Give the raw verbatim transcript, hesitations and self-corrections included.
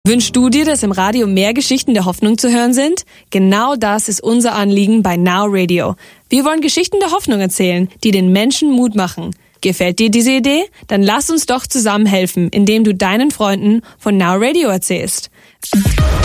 Wünschst du dir, dass im Radio mehr Geschichten der Hoffnung zu hören sind? Genau das ist unser Anliegen bei Now Radio. Wir wollen Geschichten der Hoffnung erzählen, die den Menschen Mut machen. Gefällt dir diese Idee? Dann lass uns doch zusammen helfen, indem du deinen Freunden von Now Radio erzählst.